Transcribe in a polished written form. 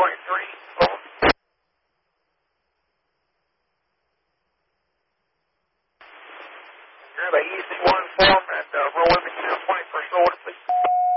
Over. You're the EC1 form at Row Image 21st order, please.